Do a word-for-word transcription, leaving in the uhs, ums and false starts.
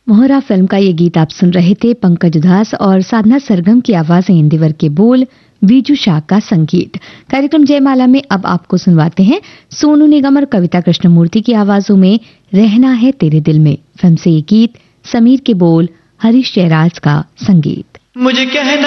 मोहरा film का ये गीत आप सुन रहे थे। पंकज उधास और साधना सरगम की आवाजें, इंदिवर के बोल, बीजू शाह का संगीत। कार्यक्रम जयमाला में अब आपको सुनवाते हैं सोनू निगम और कविता कृष्णमूर्ति की आवाजों में रहना है तेरे दिल में फिल्म से ये गीत। समीर के बोल, हरीश जयराज का संगीत। मुझे कहना